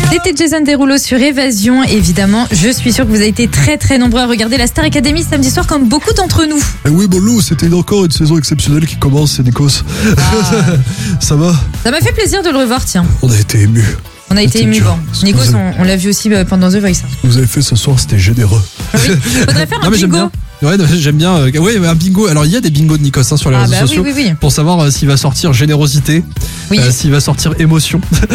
C'était Jason Derulo sur Évasion. Évidemment, je suis sûre que vous avez été très très nombreux à regarder la Star Academy samedi soir comme beaucoup d'entre nous. Oui, bon, Lou, c'était encore une saison exceptionnelle qui commence, c'est Nikos. Ça va? Ça m'a fait plaisir de le revoir, tiens. On a été émus. On a été émus. Nikos, on l'a vu aussi pendant The Voice. Vous avez fait ce soir, c'était généreux. Oui, faudrait faire un mais bingo. Ouais, j'aime bien. Un bingo. Alors, il y a des bingos de Nikos sur les réseaux sociaux oui. pour savoir s'il va sortir générosité, s'il va sortir émotion,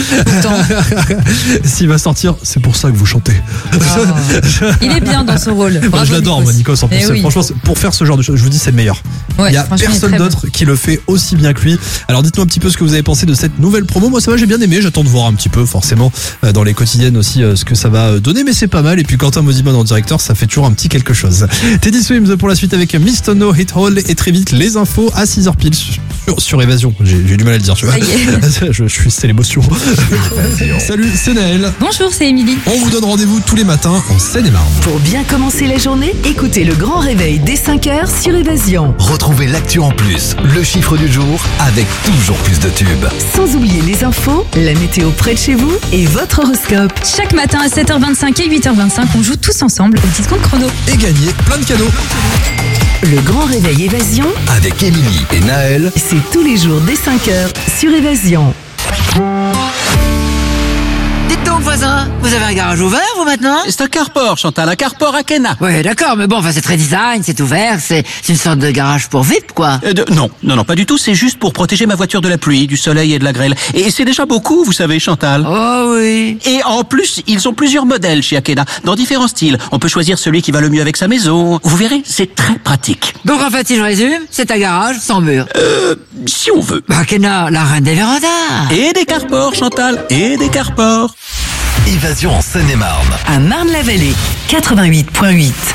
s'il va sortir. C'est pour ça que vous chantez. Il est bien dans ce rôle. Bravo, je l'adore, moi, Nikos. En plus, franchement, pour faire ce genre de choses, je vous dis, c'est le meilleur. Il y a personne d'autre qui le fait aussi bien que lui. Alors, dites-nous un petit peu ce que vous avez pensé de cette nouvelle promo. Moi, ça va, j'ai bien aimé. J'attends de voir un petit peu, forcément, dans les quotidiennes aussi, ce que ça va donner, mais c'est pas mal. Et puis, Quentin Mosiman en directeur, ça fait toujours un petit quelque chose. Teddy Swims pour la suite avec Miss Tono, Hit Hall et très vite les infos à 6h pile sur Évasion. J'ai du mal à le dire, tu vois. C'est l'émotion. Salut, c'est Naël. Bonjour, c'est Émilie. On vous donne rendez-vous tous les matins en Seine-et-Marne. Pour bien commencer la journée, écoutez le grand réveil dès 5h sur Évasion. Retrouvez l'actu en plus, le chiffre du jour avec toujours plus de tubes. Sans oublier les infos, la météo près de chez vous et votre horoscope. Chaque matin à 7h25 et 8h25, on joue tous ensemble au petit compte chrono. Et gagner plein de cadeaux. Le grand réveil Évasion Avec Émilie et Naël. C'est tous les jours dès 5h sur Évasion. Dites donc, voisin, vous avez un garage ouvert, vous, maintenant? C'est un carport, Chantal, un carport à Kena. Ouais, d'accord, mais bon, enfin, c'est très design, c'est ouvert, c'est une sorte de garage pour VIP, quoi. Non, pas du tout, c'est juste pour protéger ma voiture de la pluie, du soleil et de la grêle. Et c'est déjà beaucoup, vous savez, Chantal. Oh oui. Et en plus, ils ont plusieurs modèles chez Akena, dans différents styles. On peut choisir celui qui va le mieux avec sa maison. Vous verrez, c'est très pratique. Donc, en fait, si je résume, c'est un garage sans mur. Si on veut. Akena, la reine des vérandas. Et des carports, Chantal, et des carports. Évasion en Seine-et-Marne. À Marne-la-Vallée, 88.8.